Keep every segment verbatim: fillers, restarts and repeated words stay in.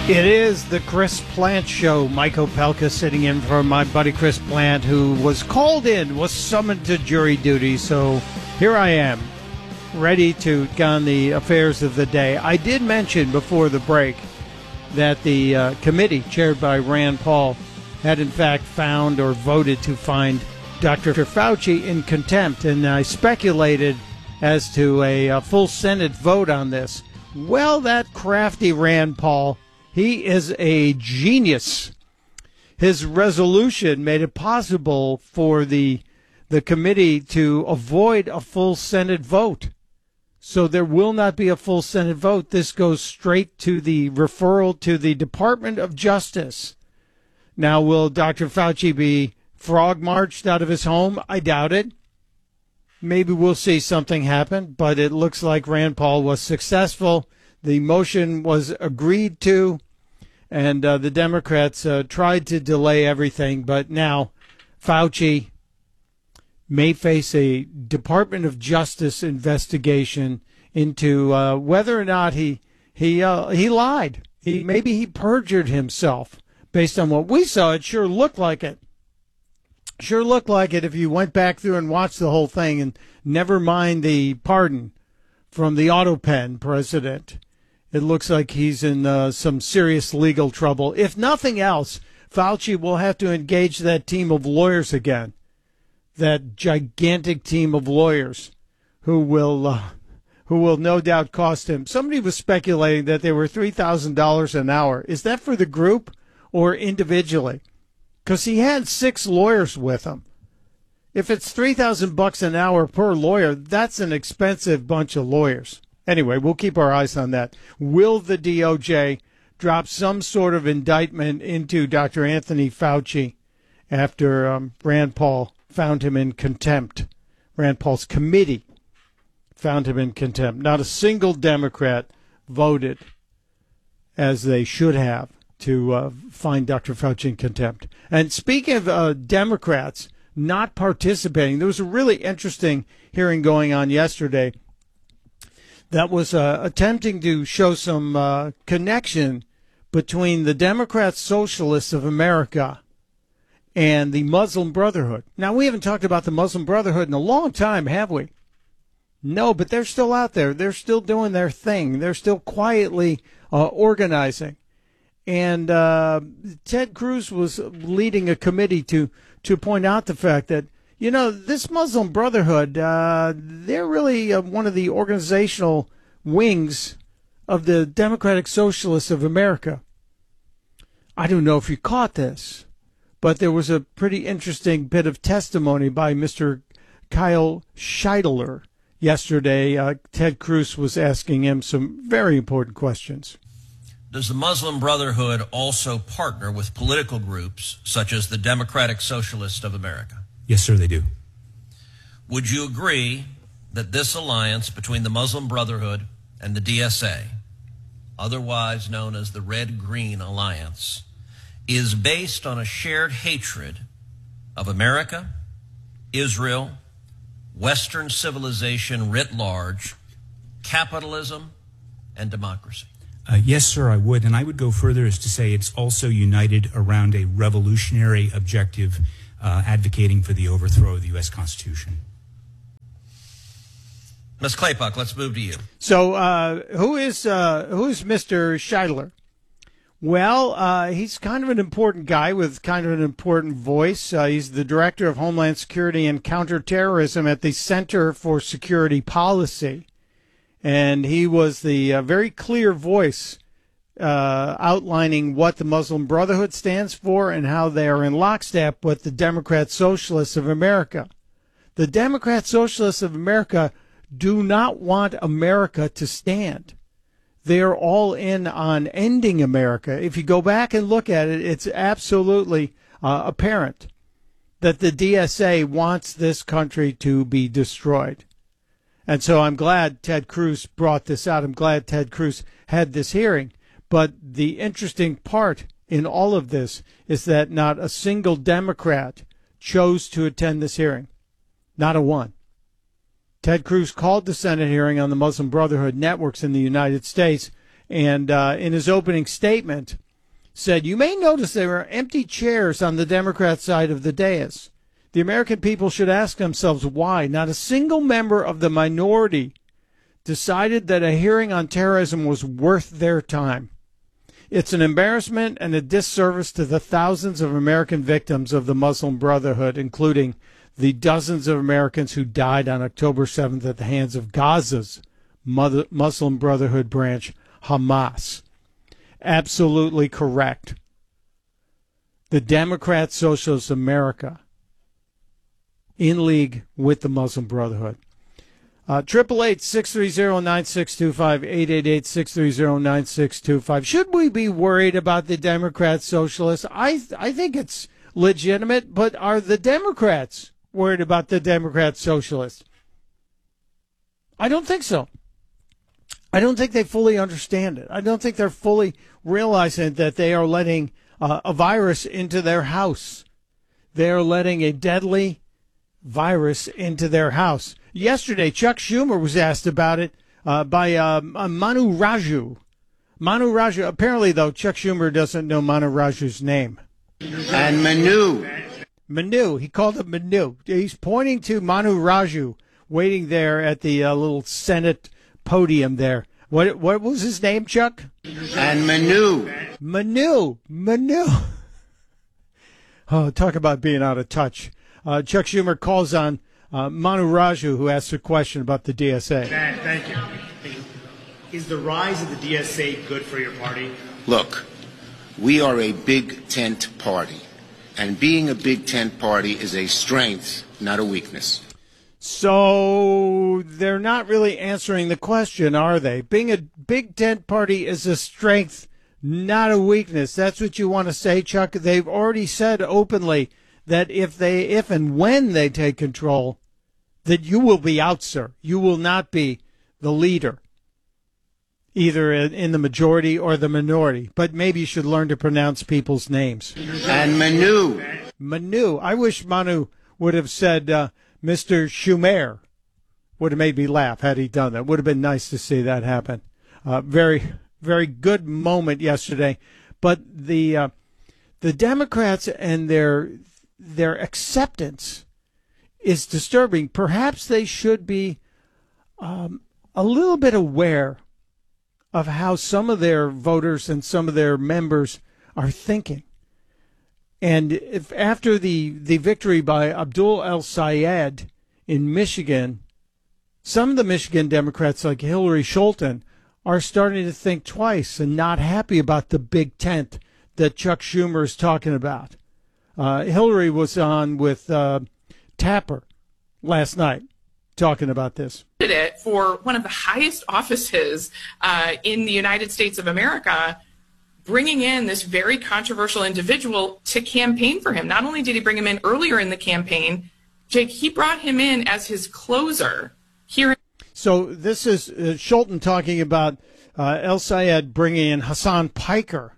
It is the Chris Plant Show. Mike Opelka sitting in for my buddy Chris Plant, who was called in, was summoned to jury duty. So here I am, ready to get on the affairs of the day. I did mention before the break that the uh, committee chaired by Rand Paul had in fact found or voted to find Doctor Fauci in contempt. And I speculated as to a, a full Senate vote on this. Well, that crafty Rand Paul, he is a genius. His resolution made it possible for the the committee to avoid a full Senate vote. So there will not be a full Senate vote. This goes straight to the referral to the Department of Justice. Now, will Doctor Fauci be frog marched out of his home? I doubt it. Maybe we'll see something happen, but it looks like Rand Paul was successful. The motion was agreed to, and uh, the Democrats uh, tried to delay everything, but now Fauci may face a Department of Justice investigation into uh, whether or not he he uh, he lied. He maybe he perjured himself. Based on what we saw, it sure looked like it. Sure looked like it if you went back through and watched the whole thing, and never mind the pardon from the AutoPen president. It looks like he's in uh, some serious legal trouble. If nothing else, Fauci will have to engage that team of lawyers again, that gigantic team of lawyers who will uh, who will no doubt cost him. Somebody was speculating that they were three thousand dollars an hour. Is that for the group or individually? Because he had six lawyers with him. If it's three thousand bucks an hour per lawyer, that's an expensive bunch of lawyers. Anyway, we'll keep our eyes on that. Will the D O J drop some sort of indictment into Doctor Anthony Fauci after um, Rand Paul found him in contempt? Rand Paul's committee found him in contempt. Not a single Democrat voted as they should have to uh, find Doctor Fauci in contempt. And speaking of uh, Democrats not participating, there was a really interesting hearing going on yesterday that was uh, attempting to show some uh, connection between the Democrat Socialists of America and the Muslim Brotherhood. Now, we haven't talked about the Muslim Brotherhood in a long time, have we? No, but they're still out there. They're still doing their thing. They're still quietly uh, organizing. And uh, Ted Cruz was leading a committee to, to point out the fact that, you know, this Muslim Brotherhood, uh, they're really uh, one of the organizational wings of the Democratic Socialists of America. I don't know if you caught this, but there was a pretty interesting bit of testimony by Mister Kyle Scheidler yesterday. Uh, Ted Cruz was asking him some very important questions. Does the Muslim Brotherhood also partner with political groups such as the Democratic Socialists of America? Yes, sir, they do. Would you agree that this alliance between the Muslim Brotherhood and the D S A, otherwise known as the Red-Green Alliance, is based on a shared hatred of America, Israel, Western civilization writ large, capitalism, and democracy? Uh, yes, sir, I would. And I would go further as to say it's also united around a revolutionary objective uh, advocating for the overthrow of the U S Constitution. Miz Claypock, let's move to you. So uh, who is uh, who is Mister Scheidler? Well, uh, he's kind of an important guy with kind of an important voice. Uh, he's the director of Homeland Security and Counterterrorism at the Center for Security Policy. And he was the uh, very clear voice uh, outlining what the Muslim Brotherhood stands for and how they are in lockstep with the Democrat Socialists of America. The Democrat Socialists of America do not want America to stand. They are all in on ending America. If you go back and look at it, it's absolutely uh, apparent that the D S A wants this country to be destroyed. And so I'm glad Ted Cruz brought this out. I'm glad Ted Cruz had this hearing. But the interesting part in all of this is that not a single Democrat chose to attend this hearing. Not a one. Ted Cruz called the Senate hearing on the Muslim Brotherhood networks in the United States, and uh, in his opening statement said, "You may notice there are empty chairs on the Democrat side of the dais. The American people should ask themselves why not a single member of the minority decided that a hearing on terrorism was worth their time. It's an embarrassment and a disservice to the thousands of American victims of the Muslim Brotherhood, including the dozens of Americans who died on October seventh at the hands of Gaza's Muslim Brotherhood branch, Hamas." Absolutely correct. The Democrat Socialist America in league with the Muslim Brotherhood. Triple eight six three zero nine six two five eight eight eight six three zero nine six two five. Should we be worried about the Democrat Socialists? I I think it's legitimate, but are the Democrats worried about the Democrat Socialists? I don't think so. I don't think they fully understand it. I don't think they're fully realizing that they are letting uh, a virus into their house. They are letting a deadly virus into their house. Yesterday, Chuck Schumer was asked about it uh, by uh, Manu Raju. Manu Raju, apparently, though, Chuck Schumer doesn't know Manu Raju's name. And Manu. Manu. He called him Manu. He's pointing to Manu Raju waiting there at the uh, little Senate podium there. What what was his name, Chuck? And Manu. Manu. Manu. Oh, talk about being out of touch. Uh, Chuck Schumer calls on uh, Manu Raju, who asks a question about the D S A. Thank you. Is the rise of the D S A good for your party? Look, we are a big tent party, and being a big tent party is a strength, not a weakness. So they're not really answering the question, are they? Being a big tent party is a strength, not a weakness. That's what you want to say, Chuck? They've already said openly that if they, if and when they take control, that you will be out, sir. You will not be the leader, either in the majority or the minority. But maybe you should learn to pronounce people's names. And Manu. Manu. I wish Manu would have said uh, Mister Schumer. Would have made me laugh had he done that. Would have been nice to see that happen. Uh, very, very good moment yesterday. But the uh, the Democrats and their their acceptance is disturbing. Perhaps they should be um, a little bit aware of how some of their voters and some of their members are thinking. And if after the, the victory by Abdul El-Sayed in Michigan, some of the Michigan Democrats like Hillary Scholten are starting to think twice and not happy about the big tent that Chuck Schumer is talking about. Uh, Hillary was on with uh, Tapper last night talking about this. It for one of the highest offices uh, in the United States of America, bringing in this very controversial individual to campaign for him. Not only did he bring him in earlier in the campaign, Jake, he brought him in as his closer here. So this is uh, Scholten talking about uh, El-Sayed bringing in Hassan Piker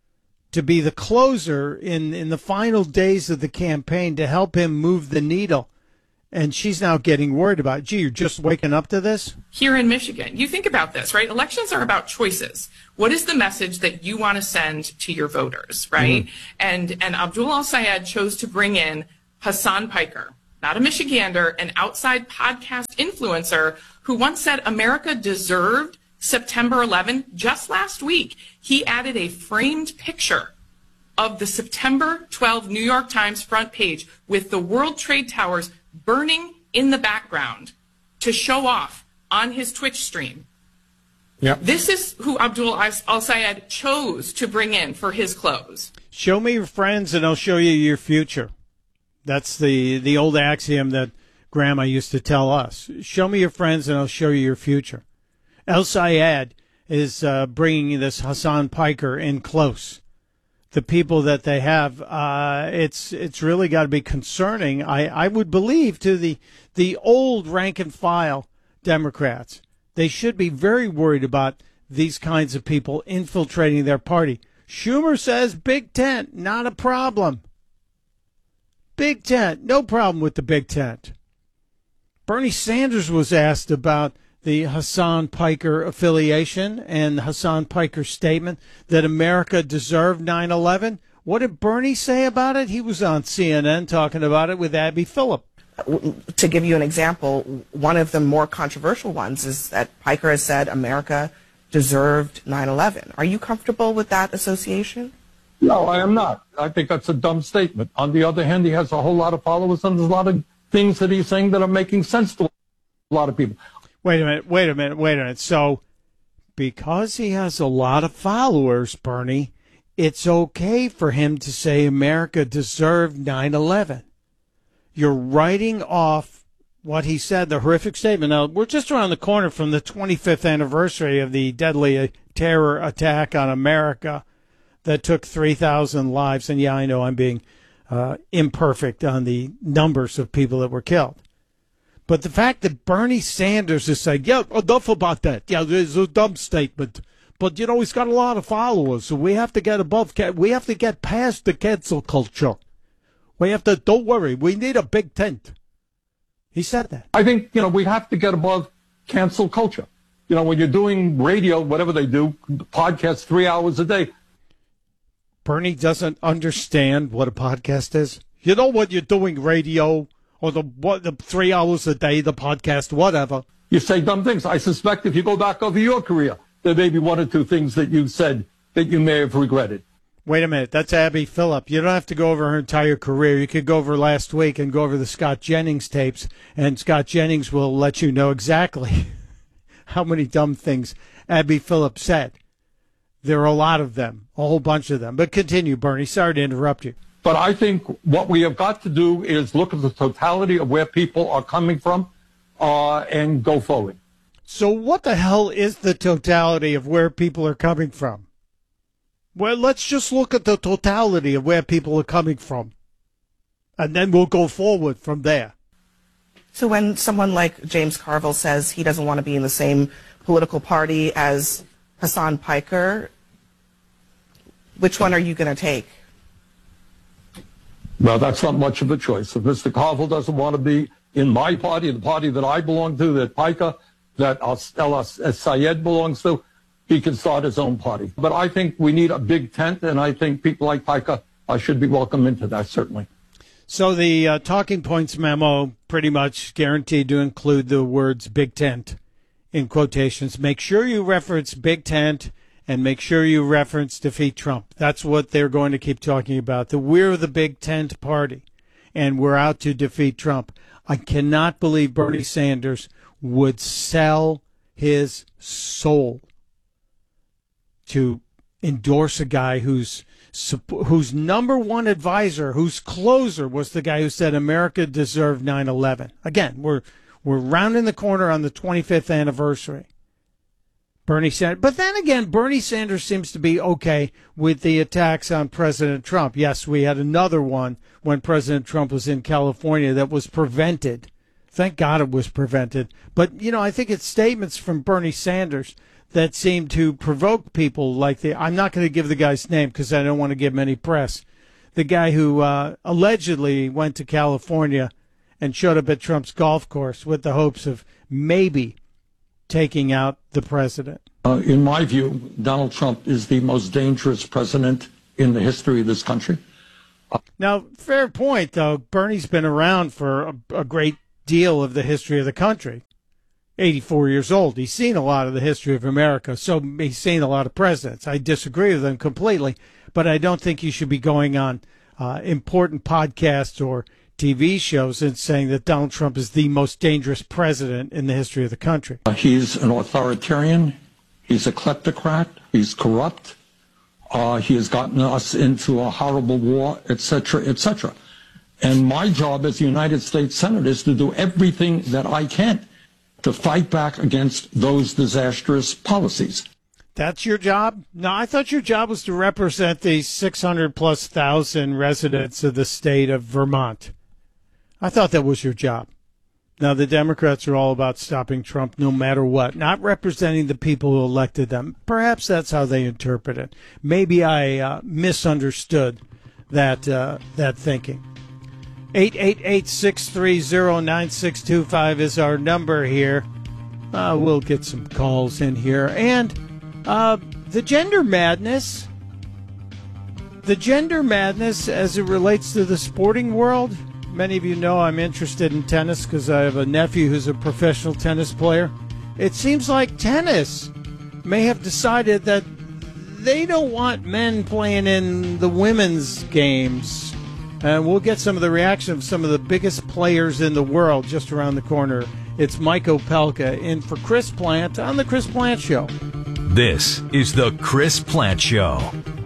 to be the closer in, in the final days of the campaign to help him move the needle. And she's now getting worried about, gee, you're just waking up to this? Here in Michigan. You think about this, right? Elections are about choices. What is the message that you want to send to your voters, right? Mm-hmm. And and Abdul El-Sayed chose to bring in Hassan Piker, not a Michigander, an outside podcast influencer who once said America deserved September eleventh. Just last week, he added a framed picture of the September twelfth New York Times front page with the World Trade Towers burning in the background to show off on his Twitch stream. Yep. This is who Abdul El-Sayed chose to bring in for his close. Show me your friends and I'll show you your future. That's the, the old axiom that Grandma used to tell us. Show me your friends and I'll show you your future. El-Sayed is uh, bringing this Hassan Piker in close. The people that they have, uh, it's it's really got to be concerning. I, I would believe to the the old rank and file Democrats, they should be very worried about these kinds of people infiltrating their party. Schumer says big tent, not a problem. Big tent, no problem with the big tent. Bernie Sanders was asked about the Hassan Piker affiliation and Hassan Piker's statement that America deserved nine eleven. What did Bernie say about it? He was on C N N talking about it with Abby Phillip. To give you an example, one of the more controversial ones is that Piker has said America deserved nine eleven. Are you comfortable with that association? No, I am not. I think that's a dumb statement. On the other hand, he has a whole lot of followers, and there's a lot of things that he's saying that are making sense to a lot of people. Wait a minute, wait a minute, wait a minute. So, because he has a lot of followers, Bernie, it's okay for him to say America deserved nine eleven. You're writing off what he said, the horrific statement. Now, we're just around the corner from the twenty-fifth anniversary of the deadly terror attack on America that took three thousand lives. And, yeah, I know I'm being uh, imperfect on the numbers of people that were killed. But the fact that Bernie Sanders is saying, yeah, enough about that. Yeah, it's a dumb statement. But, you know, he's got a lot of followers, so we have to get above, we have to get past the cancel culture. We have to, don't worry, we need a big tent. He said that. I think, you know, we have to get above cancel culture. You know, when you're doing radio, whatever they do, podcasts three hours a day. Bernie doesn't understand what a podcast is. You know, when you're doing radio or the what the three hours a day, the podcast, whatever. You say dumb things. I suspect if you go back over your career, there may be one or two things that you said that you may have regretted. Wait a minute. That's Abby Phillip. You don't have to go over her entire career. You could go over last week and go over the Scott Jennings tapes, and Scott Jennings will let you know exactly how many dumb things Abby Phillip said. There are a lot of them, a whole bunch of them. But continue, Bernie. Sorry to interrupt you. But I think what we have got to do is look at the totality of where people are coming from uh, and go forward. So what the hell is the totality of where people are coming from? Well, let's just look at the totality of where people are coming from, and then we'll go forward from there. So when someone like James Carville says he doesn't want to be in the same political party as Hassan Piker, which one are you going to take? Well, that's not much of a choice. If Mister Carville doesn't want to be in my party, the party that I belong to, that Piker, that El Sayed belongs to, he can start his own party. But I think we need a big tent, and I think people like Piker uh, should be welcome into that, certainly. So the uh, talking points memo pretty much guaranteed to include the words big tent in quotations. Make sure you reference big tent and make sure you reference defeat Trump. That's what they're going to keep talking about. The we're the big tent party, and we're out to defeat Trump. I cannot believe Bernie Sanders would sell his soul to endorse a guy whose whose number one advisor, whose closer was the guy who said America deserved nine eleven. Again, we're we're rounding the corner on the twenty-fifth anniversary. Bernie Sanders. But then again, Bernie Sanders seems to be okay with the attacks on President Trump. Yes, we had another one when President Trump was in California that was prevented. Thank God it was prevented. But, you know, I think it's statements from Bernie Sanders that seem to provoke people like the, I'm not going to give the guy's name because I don't want to give him any press, the guy who uh, allegedly went to California and showed up at Trump's golf course with the hopes of maybe taking out the president. Uh, in my view, Donald Trump is the most dangerous president in the history of this country. Uh, now, fair point, though. Bernie's been around for a, a great deal of the history of the country. eighty-four years old. He's seen a lot of the history of America, so he's seen a lot of presidents. I disagree with him completely, but I don't think you should be going on uh, important podcasts or T V shows and saying that Donald Trump is the most dangerous president in the history of the country. Uh, he's an authoritarian. He's a kleptocrat. He's corrupt. Uh, he has gotten us into a horrible war, et cetera, et cetera. And my job as United States Senator is to do everything that I can to fight back against those disastrous policies. That's your job? No, I thought your job was to represent the six hundred plus thousand residents of the state of Vermont. I thought that was your job. Now, the Democrats are all about stopping Trump no matter what, not representing the people who elected them. Perhaps that's how they interpret it. Maybe I uh, misunderstood that uh, that thinking. eight eight eight, six three zero, nine six two five is our number here. Uh, we'll get some calls in here. And uh, the gender madness, the gender madness as it relates to the sporting world. Many of you know I'm interested in tennis because I have a nephew who's a professional tennis player. It seems like tennis may have decided that they don't want men playing in the women's games. And we'll get some of the reaction of some of the biggest players in the world just around the corner. It's Mike Opelka in for Chris Plant on The Chris Plant Show. This is The Chris Plant Show.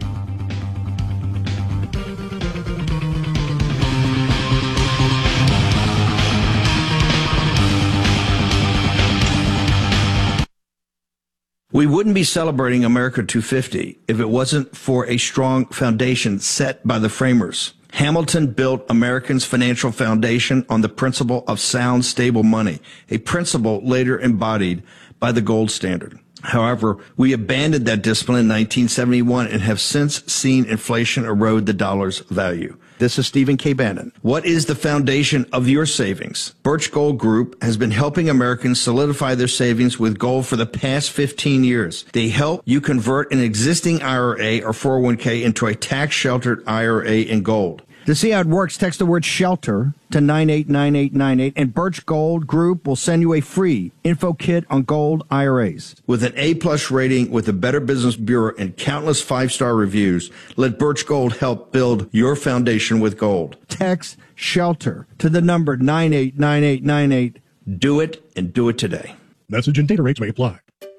We wouldn't be celebrating America two fifty if it wasn't for a strong foundation set by the framers. Hamilton built Americans' financial foundation on the principle of sound, stable money, a principle later embodied by the gold standard. However, we abandoned that discipline in nineteen seventy-one and have since seen inflation erode the dollar's value. This is Stephen K. Bannon. What is the foundation of your savings? Birch Gold Group has been helping Americans solidify their savings with gold for the past fifteen years. They help you convert an existing I R A or four oh one k into a tax-sheltered I R A in gold. To see how it works, text the word SHELTER to nine eight nine eight nine eight, and Birch Gold Group will send you a free info kit on gold I R As. With an A-plus rating with the Better Business Bureau and countless five-star reviews, let Birch Gold help build your foundation with gold. Text SHELTER to the number nine eight nine eight nine eight. Do it, and do it today. Message and data rates may apply.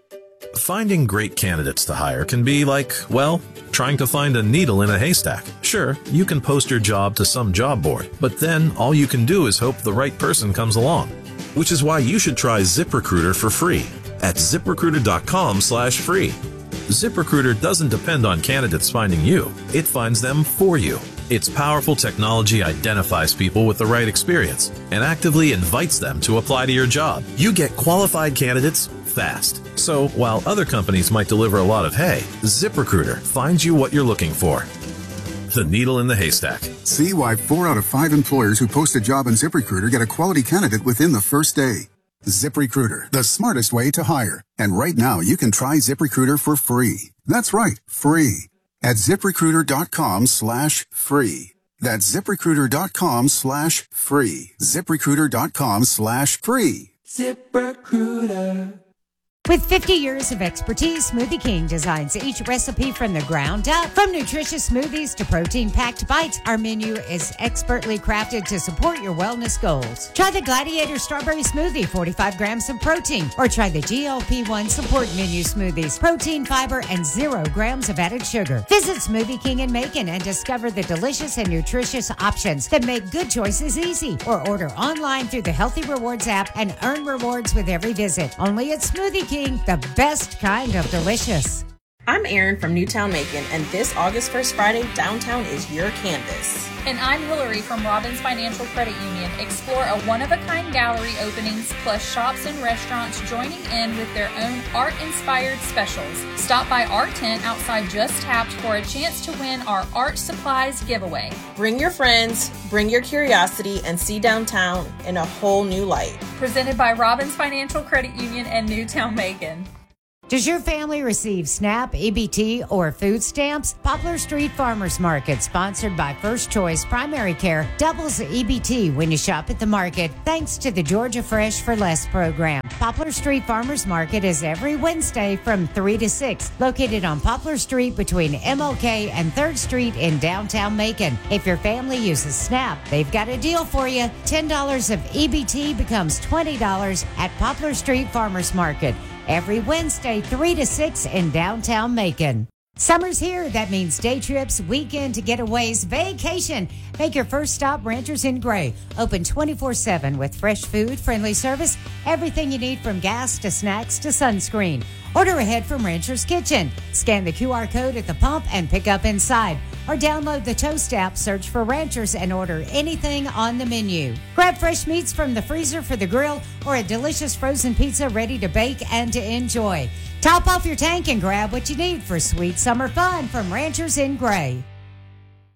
Finding great candidates to hire can be like, well, trying to find a needle in a haystack. Sure, you can post your job to some job board, but then all you can do is hope the right person comes along. Which is why you should try ZipRecruiter for free at ZipRecruiter.com slash free. ZipRecruiter doesn't depend on candidates finding you. It finds them for you. Its powerful technology identifies people with the right experience and actively invites them to apply to your job. You get qualified candidates fast. So while other companies might deliver a lot of hay, ZipRecruiter finds you what you're looking for. The needle in the haystack. See why four out of five employers who post a job on ZipRecruiter get a quality candidate within the first day. ZipRecruiter, the smartest way to hire. And right now you can try ZipRecruiter for free. That's right, free. At ZipRecruiter.com slash free. That's ZipRecruiter.com slash free. ZipRecruiter.com slash free. ZipRecruiter. With fifty years of expertise, Smoothie King designs each recipe from the ground up. From nutritious smoothies to protein-packed bites, our menu is expertly crafted to support your wellness goals. Try the Gladiator Strawberry Smoothie, forty-five grams of protein, or try the G L P one Support Menu Smoothies, protein, fiber, and zero grams of added sugar. Visit Smoothie King in Macon and discover the delicious and nutritious options that make good choices easy. Or order online through the Healthy Rewards app and earn rewards with every visit. Only at Smoothie King, the best kind of delicious. I'm Erin from Newtown Macon, and this August first Friday, downtown is your canvas. And I'm Hillary from Robbins Financial Credit Union. Explore a one-of-a-kind gallery openings, plus shops and restaurants joining in with their own art-inspired specials. Stop by our tent outside Just Tapped for a chance to win our art supplies giveaway. Bring your friends, bring your curiosity, and see downtown in a whole new light. Presented by Robbins Financial Credit Union and Newtown Macon. Does your family receive SNAP, E B T, or food stamps? Poplar Street Farmers Market, sponsored by First Choice Primary Care, doubles the E B T when you shop at the market, thanks to the Georgia Fresh for Less program. Poplar Street Farmers Market is every Wednesday from three to six, located on Poplar Street between M L K and third Street in downtown Macon. If your family uses SNAP, they've got a deal for you. ten dollars of E B T becomes twenty dollars at Poplar Street Farmers Market. Every Wednesday, three to six in downtown Macon. Summer's here. That means day trips, weekend getaways, vacation. Make your first stop Ranchers in Gray. Open twenty-four seven with fresh food, friendly service, everything you need from gas to snacks to sunscreen. Order ahead from Rancher's Kitchen. Scan the Q R code at the pump and pick up inside. Or download the Toast app, search for Ranchers, and order anything on the menu. Grab fresh meats from the freezer for the grill or a delicious frozen pizza ready to bake and to enjoy. Top off your tank and grab what you need for sweet summer fun from Ranchers in Gray.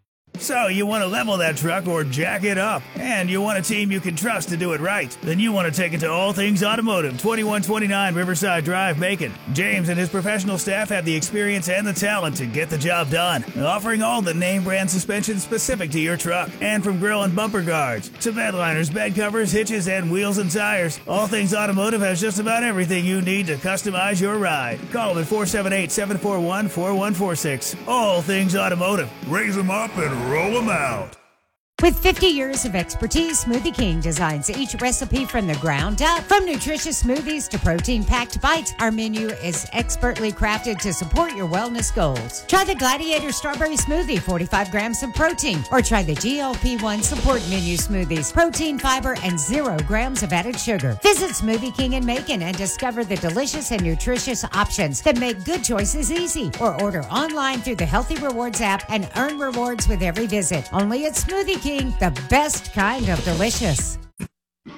So you want to level that truck or jack it up, and you want a team you can trust to do it right. Then you want to take it to All Things Automotive, twenty-one twenty-nine Riverside Drive, Macon. James and his professional staff have the experience and the talent to get the job done, offering all the name brand suspension specific to your truck. And from grill and bumper guards to bed liners, bed covers, hitches, and wheels and tires, All Things Automotive has just about everything you need to customize your ride. Call them at four seven eight, seven four one, four one four six. All Things Automotive. Raise them up and roll them out. With fifty years of expertise, Smoothie King designs each recipe from the ground up. From nutritious smoothies to protein-packed bites, our menu is expertly crafted to support your wellness goals. Try the Gladiator Strawberry Smoothie, forty-five grams of protein, or try the G L P one Support Menu Smoothies, protein, fiber, and zero grams of added sugar. Visit Smoothie King in Macon and discover the delicious and nutritious options that make good choices easy. Or order online through the Healthy Rewards app and earn rewards with every visit. Only at Smoothie King, the best kind of delicious.